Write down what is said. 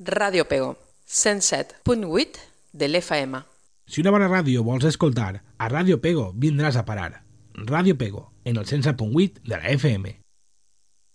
Ràdio Pego, 107.8 de l'FM. Si una bona ràdio vols escoltar, a Ràdio Pego vindràs a parar. Ràdio Pego, en el 107.8 de la FM.